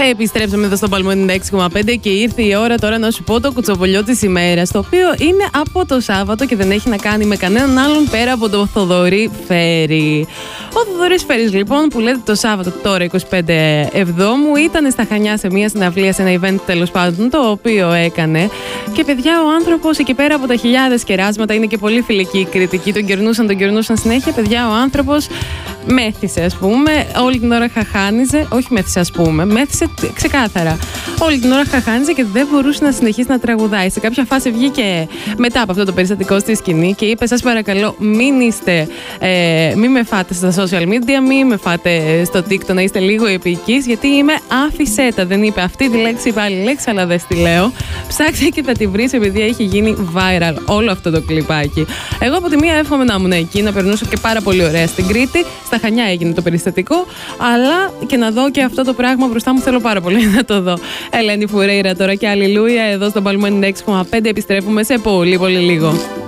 Επιστρέψαμε εδώ στο Παλμό 96,5 και ήρθε η ώρα τώρα να σου πω το κουτσοβολιό της ημέρας, το οποίο είναι από το Σάββατο και δεν έχει να κάνει με κανέναν άλλον πέρα από το Θοδωρή Φέρη. Ο Θοδωρής Φέρης, λοιπόν, που λέτε το Σάββατο τώρα 25 Εβδόμου, ήταν στα Χανιά σε μια συναυλία, σε ένα event τέλος πάντων, το οποίο έκανε. Και παιδιά, ο άνθρωπος εκεί πέρα από τα χιλιάδες κεράσματα, είναι και πολύ φιλική η κριτική, τον κερνούσαν συνέχεια. Παιδιά, ο άνθρωπος μέθησε, ας πούμε, όλη την ώρα χαχάνιζε. Όχι μέθησε, ας πούμε, μέθησε ξεκάθαρα. Όλη την ώρα χαχάνιζε και δεν μπορούσε να συνεχίσει να τραγουδάει. Σε κάποια φάση βγήκε μετά από αυτό το περιστατικό στη σκηνή και είπε: σας παρακαλώ, μην με φάτε στα social media, μην με φάτε στο TikTok, να είστε λίγο επικείς, γιατί είμαι άφησέτα. Δεν είπε αυτή τη λέξη, είπε άλλη λέξη, αλλά δεν στη λέω. Ψάξε και θα τη βρεις, επειδή έχει γίνει viral όλο αυτό το κλιπάκι. Εγώ από τη μία εύχομαι να ήμουν εκεί, να περνούσα και πάρα πολύ ωραία στην Κρήτη. Στα Χανιά έγινε το περιστατικό, αλλά και να δω και αυτό το πράγμα μπροστά μου, θέλω πάρα πολύ να το δω. Ελένη Φουρέιρα τώρα και αλληλούια εδώ στον Παλμό 96,5. Επιστρέφουμε σε πολύ πολύ λίγο.